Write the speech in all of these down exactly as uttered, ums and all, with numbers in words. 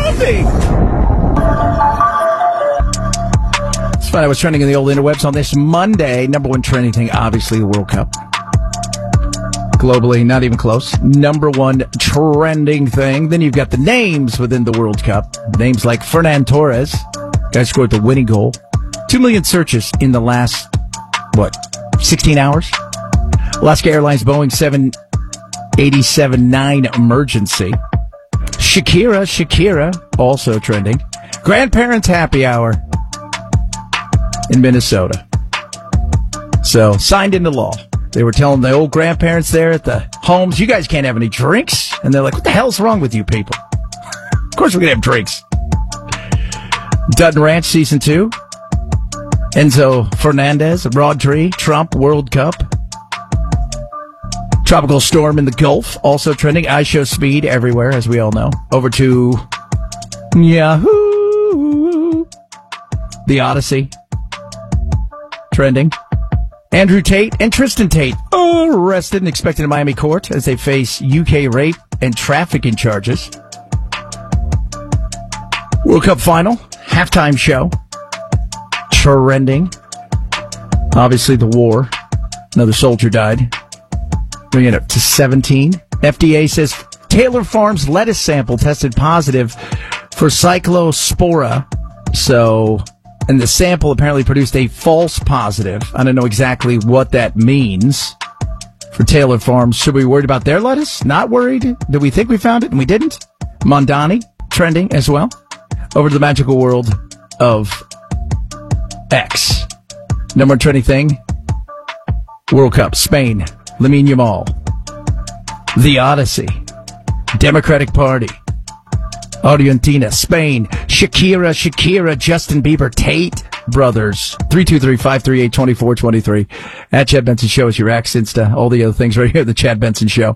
trending? Let's find out what's trending in the old interwebs on this Monday. Number one trending thing, obviously, the World Cup. Globally, not even close. Number one trending thing. Then you've got the names within the World Cup. Names like Fernan Torres. Guy scored the winning goal. Two million searches in the last, what, sixteen hours? Alaska Airlines Boeing seven eighty-seven nine emergency. Shakira, Shakira, also trending. Grandparents happy hour in Minnesota. So, signed into law. They were telling the old grandparents there at the homes, you guys can't have any drinks. And they're like, what the hell's wrong with you people? Of course we're going to have drinks. Dutton Ranch Season two. Enzo Fernandez, Rodri, Trump, World Cup. Tropical storm in the Gulf, also trending. I show speed everywhere, as we all know. Over to Yahoo! The Odyssey. Trending. Andrew Tate and Tristan Tate arrested and expected in Miami court as they face U K rape and trafficking charges. World Cup final, halftime show, trending. Obviously the war. Another soldier died. Bringing it up to seventeen. F D A says Taylor Farms lettuce sample tested positive for cyclospora. So... And the sample apparently produced a false positive. I don't know exactly what that means for Taylor Farms. Should we be worried about their lettuce? Not worried. Did we think we found it and we didn't? Mondani, trending as well. Over to the magical world of X. Number one trending thing. World Cup, Spain, Lamine Yamal. The Odyssey. Democratic Party. Argentina, Spain, Shakira, Shakira, Justin Bieber, Tate Brothers. three two three, five three eight, two four two three. At Chad Benson Show is your X, Insta, all the other things right here at the Chad Benson Show.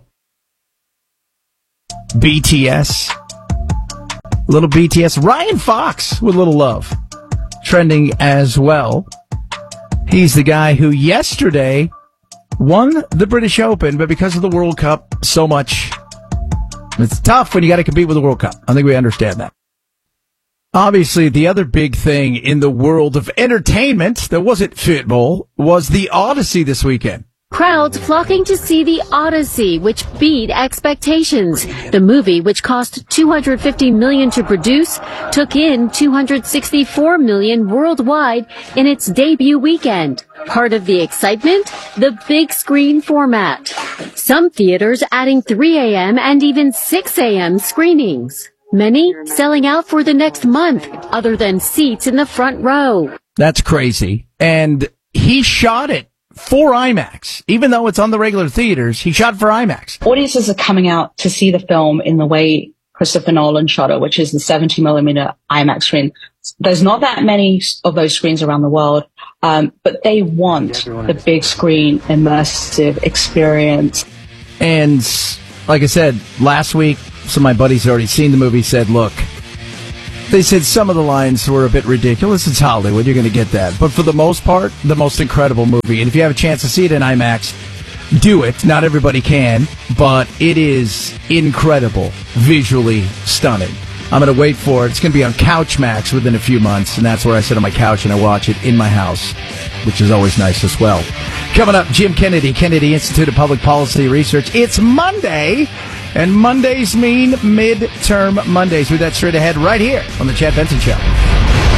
B T S. Little B T S. Ryan Fox with Little Love. Trending as well. He's the guy who yesterday won the British Open, but because of the World Cup, so much... It's tough when you got to compete with the World Cup. I think we understand that. Obviously, the other big thing in the world of entertainment that wasn't football was the Odyssey this weekend. Crowds flocking to see The Odyssey, which beat expectations. The movie, which cost two hundred fifty million dollars to produce, took in two hundred sixty-four million dollars worldwide in its debut weekend. Part of the excitement? The big screen format. Some theaters adding three a.m. and even six a.m. screenings. Many selling out for the next month, other than seats in the front row. That's crazy. And he shot it for IMAX. Even though it's on the regular theaters, he shot for IMAX. Audiences are coming out to see the film in the way Christopher Nolan shot it, which is the seventy millimeter IMAX screen. There's not that many of those screens around the world, um, but they want the big screen immersive experience. And like I said, last week, some of my buddies had already seen the movie, said, look, they said some of the lines were a bit ridiculous. It's Hollywood. You're going to get that. But for the most part, the most incredible movie. And if you have a chance to see it in IMAX, do it. Not everybody can, but it is incredible, visually stunning. I'm going to wait for it. It's going to be on Couchmax within a few months, and that's where I sit on my couch and I watch it in my house, which is always nice as well. Coming up, Jim Kennedy, Kennedy Institute of Public Policy Research. It's Monday. And Mondays mean midterm Mondays. With that straight ahead right here on the Chad Benson Show.